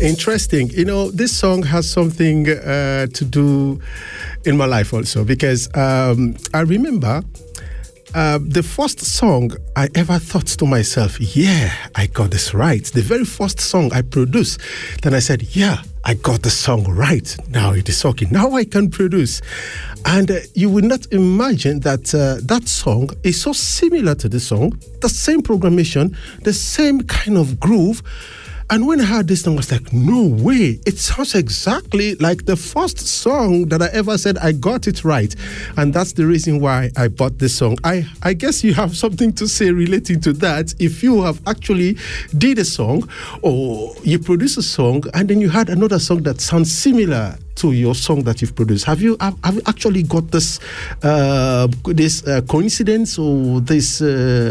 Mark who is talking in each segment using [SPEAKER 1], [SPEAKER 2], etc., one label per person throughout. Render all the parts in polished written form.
[SPEAKER 1] Interesting. This song has something to do in my life also, because I remember the first song I ever thought to myself, yeah, I got this right. The very first song I produced, then I said, yeah, I got the song right. Now it is okay. Now I can produce. And you would not imagine that that song is so similar to the song, the same programmation, the same kind of groove. And when I heard this song, I was like, no way. It sounds exactly like the first song that I ever said I got it right. And that's the reason why I bought this song. I guess you have something to say relating to that. If you have actually did a song or you produce a song and then you had another song that sounds similar to your song that you've produced, have you actually got this coincidence or this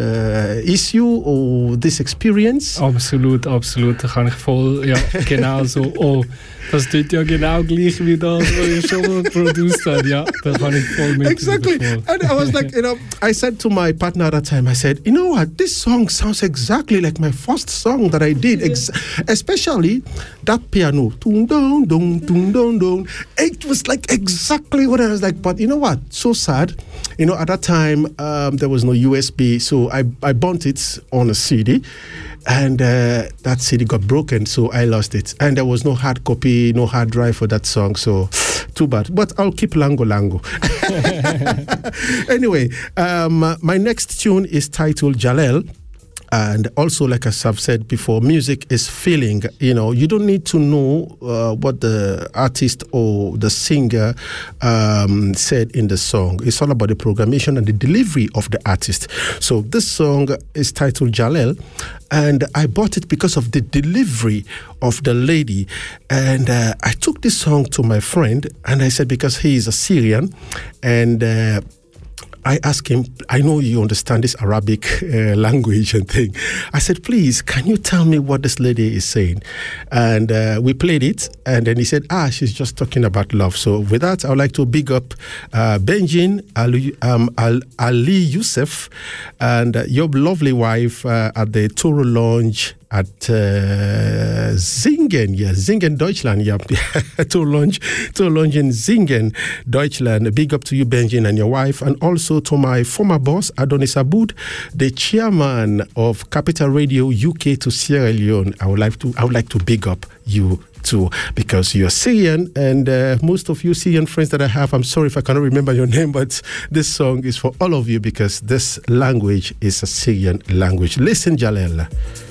[SPEAKER 1] issue or this experience?
[SPEAKER 2] Absolut. Da kann ich voll, ja, genau so. Oh, das tut ja genau gleich wie das, was ich schon mal produced habe. Ja, da kann ich voll mit.
[SPEAKER 1] Exactly. And I was like, I said to my partner at that time, I said, you know what, this song sounds exactly like my first song that I did, especially that piano. Tung dong dong tung dong dong. It was like exactly what I was like. But you know what? So sad. At that time, there was no USB, so I burnt it on a CD. And that CD got broken, so I lost it. And there was no hard copy, no hard drive for that song, so too bad. But I'll keep Lango Lango. Anyway, my next tune is titled Jalel. And also, like as I've said before, music is feeling. You don't need to know what the artist or the singer said in the song. It's all about the programmation and the delivery of the artist. So this song is titled Jalel, and I bought it because of the delivery of the lady. And I took this song to my friend, and I said, because he is a Syrian, and I asked him, I know you understand this Arabic language and thing. I said, please, can you tell me what this lady is saying? And we played it, and then he said, she's just talking about love. So with that, I would like to big up Benjin Ali Youssef and your lovely wife at the Toro Lounge at Zingen, Deutschland. Yeah, Toro Lounge in Zingen, Deutschland. Big up to you, Benjin, and your wife, and also to my former boss, Adonis Aboud, the chairman of Capital Radio UK to Sierra Leone. I would like to big up you too, because you're Syrian, and most of you Syrian friends that I have, I'm sorry if I cannot remember your name, but this song is for all of you because this language is a Syrian language. Listen, Jalel.